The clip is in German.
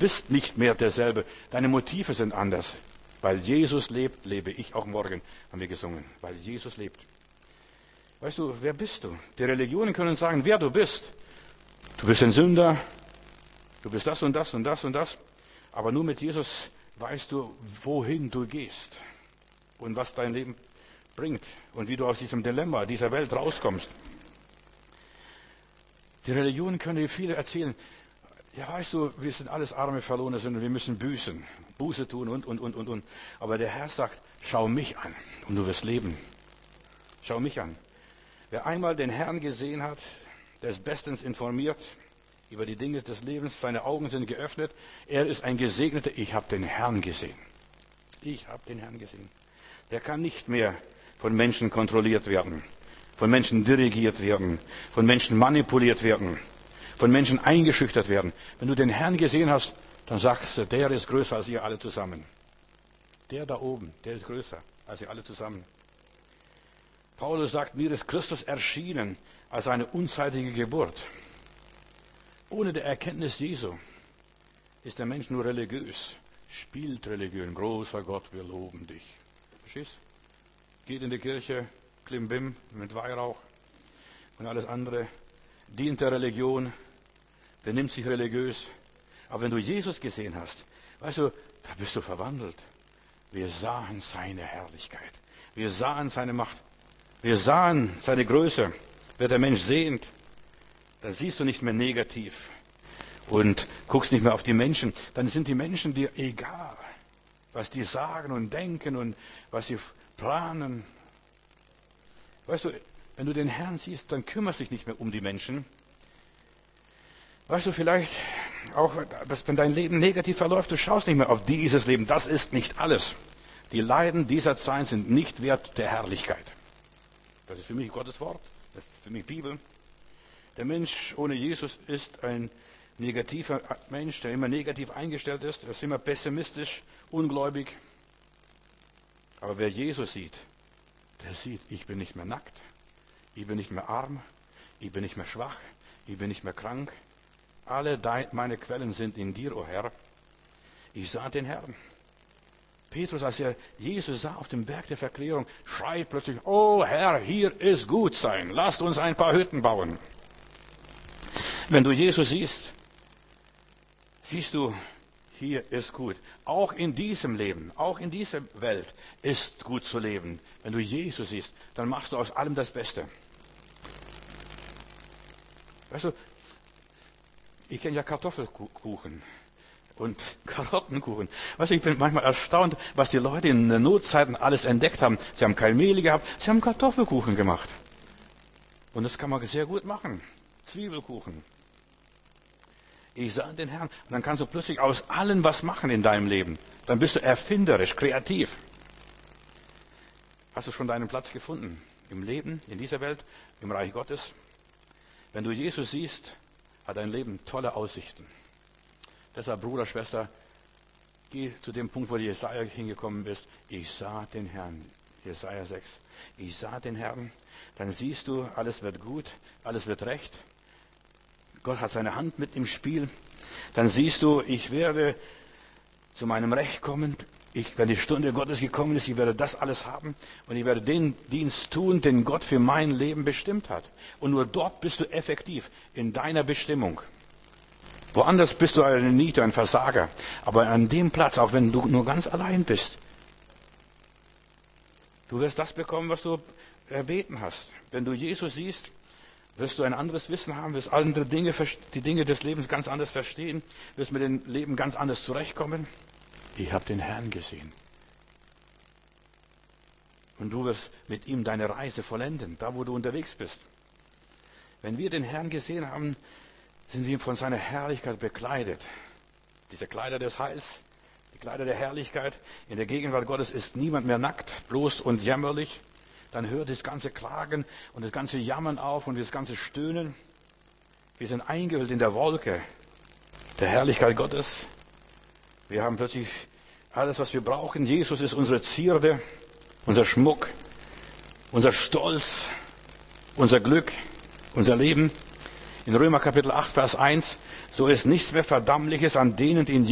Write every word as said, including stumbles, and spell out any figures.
bist nicht mehr derselbe. Deine Motive sind anders. Weil Jesus lebt, lebe ich auch morgen, haben wir gesungen. Weil Jesus lebt. Weißt du, wer bist du? Die Religionen können sagen, wer du bist. Du bist ein Sünder, du bist das und das und das und das. Aber nur mit Jesus weißt du, wohin du gehst und was dein Leben bringt und wie du aus diesem Dilemma, dieser Welt rauskommst. Die Religionen können dir viele erzählen. Ja, weißt du, wir sind alles arme, verlorene Sünder, wir müssen büßen, Buße tun und, und, und, und, und. Aber der Herr sagt, schau mich an und du wirst leben. Schau mich an. Wer einmal den Herrn gesehen hat, der ist bestens informiert über die Dinge des Lebens, seine Augen sind geöffnet. Er ist ein Gesegneter, ich habe den Herrn gesehen. Ich habe den Herrn gesehen. Der kann nicht mehr von Menschen kontrolliert werden, von Menschen dirigiert werden, von Menschen manipuliert werden, von Menschen eingeschüchtert werden. Wenn du den Herrn gesehen hast, dann sagst du, der ist größer als ihr alle zusammen. Der da oben, der ist größer als ihr alle zusammen. Paulus sagt, mir ist Christus erschienen als eine unzeitige Geburt. Ohne die Erkenntnis Jesu ist der Mensch nur religiös, spielt Religion. Großer Gott, wir loben dich. Verstehst? Geht in die Kirche, Klimbim mit Weihrauch und alles andere, dient der Religion, benimmt sich religiös. Aber wenn du Jesus gesehen hast, weißt du, da bist du verwandelt. Wir sahen seine Herrlichkeit. Wir sahen seine Macht. Wir sahen seine Größe. Wird der Mensch sehend, dann siehst du nicht mehr negativ und guckst nicht mehr auf die Menschen. Dann sind die Menschen dir egal, was die sagen und denken und was sie planen. Weißt du, wenn du den Herrn siehst, dann kümmerst du dich nicht mehr um die Menschen. Weißt du, vielleicht auch, dass wenn dein Leben negativ verläuft, du schaust nicht mehr auf dieses Leben. Das ist nicht alles. Die Leiden dieser Zeit sind nicht wert der Herrlichkeit. Das ist für mich Gottes Wort. Das ist für mich Bibel. Der Mensch ohne Jesus ist ein negativer Mensch, der immer negativ eingestellt ist. Er ist immer pessimistisch, ungläubig. Aber wer Jesus sieht, der sieht, ich bin nicht mehr nackt, ich bin nicht mehr arm, ich bin nicht mehr schwach, ich bin nicht mehr krank. Alle dein, meine Quellen sind in dir, o oh Herr. Ich sah den Herrn. Petrus, als er Jesus sah auf dem Berg der Verklärung, schreit plötzlich, oh Herr, hier ist gut sein, lasst uns ein paar Hütten bauen. Wenn du Jesus siehst, siehst du, hier ist gut. Auch in diesem Leben, auch in dieser Welt ist gut zu leben. Wenn du Jesus siehst, dann machst du aus allem das Beste. Weißt du, ich kenne ja Kartoffelkuchen und Karottenkuchen. Weißt du, ich bin manchmal erstaunt, was die Leute in den Notzeiten alles entdeckt haben. Sie haben kein Mehl gehabt, sie haben Kartoffelkuchen gemacht. Und das kann man sehr gut machen. Zwiebelkuchen. Ich sah den Herrn. Und dann kannst du plötzlich aus allem was machen in deinem Leben. Dann bist du erfinderisch, kreativ. Hast du schon deinen Platz gefunden? Im Leben, in dieser Welt, im Reich Gottes? Wenn du Jesus siehst, hat dein Leben tolle Aussichten. Deshalb, Bruder, Schwester, geh zu dem Punkt, wo Jesaja hingekommen ist. Ich sah den Herrn. Jesaja sechs. Ich sah den Herrn. Dann siehst du, alles wird gut, alles wird recht. Gott hat seine Hand mit im Spiel. Dann siehst du, ich werde zu meinem Recht kommen. Ich, wenn die Stunde Gottes gekommen ist, ich werde das alles haben. Und ich werde den Dienst tun, den Gott für mein Leben bestimmt hat. Und nur dort bist du effektiv in deiner Bestimmung. Woanders bist du ein Niete, ein Versager. Aber an dem Platz, auch wenn du nur ganz allein bist, du wirst das bekommen, was du erbeten hast. Wenn du Jesus siehst, wirst du ein anderes Wissen haben, wirst andere Dinge, die Dinge des Lebens ganz anders verstehen, wirst mit dem Leben ganz anders zurechtkommen. Ich habe den Herrn gesehen. Und du wirst mit ihm deine Reise vollenden, da wo du unterwegs bist. Wenn wir den Herrn gesehen haben, sind wir von seiner Herrlichkeit bekleidet. Diese Kleider des Heils, die Kleider der Herrlichkeit. In der Gegenwart Gottes ist niemand mehr nackt, bloß und jämmerlich. Dann hört das ganze Klagen und das ganze Jammern auf und das ganze Stöhnen. Wir sind eingehüllt in der Wolke der Herrlichkeit Gottes. Wir haben plötzlich alles, was wir brauchen. Jesus ist unsere Zierde, unser Schmuck, unser Stolz, unser Glück, unser Leben. In Römer Kapitel acht, Vers eins, so ist nichts mehr Verdammliches an denen, die in